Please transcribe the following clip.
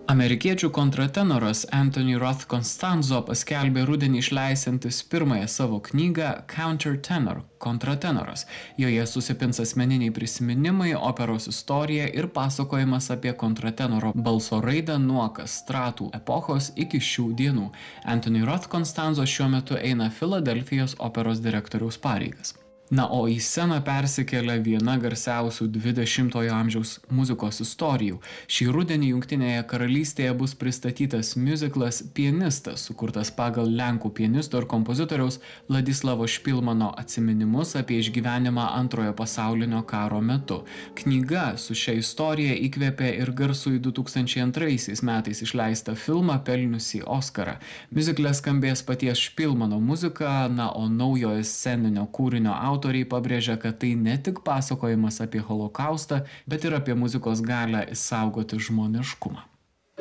Amerikiečių kontratenoras Anthony Roth Constanzo paskelbė rudenį išleisiantis pirmąją savo knygą Countertenor – kontratenoras. Joje susipins asmeniniai prisiminimai, operos istorija ir pasakojimas apie kontratenoro balso raidą nuo kastratų epochos iki šių dienų. Anthony Roth Constanzo šiuo metu eina Filadelfijos operos direktoriaus pareigas. Na, o į sceną persikelia viena garsiausių 20-ojo amžiaus muzikos istorijų. Šį rudenį Jungtinėje karalystėje bus pristatytas miuziklas Pianistas, sukurtas pagal lenkų pianisto ir kompozitoriaus Ladislavo Špilmano atsiminimus apie išgyvenimą Antrojo pasaulinio karo metu. Knyga su šia istorija įkvėpė ir garsųjį 2002 metais išleistą filmą pelniusį Oskarą. Miuzikle skambės paties Špilmano muzika, na, o naujojo sceninio kūrinio autoriai pabrėžia, kad tai ne tik pasakojimas apie holokaustą, bet ir apie muzikos galią išsaugoti žmoniškumą.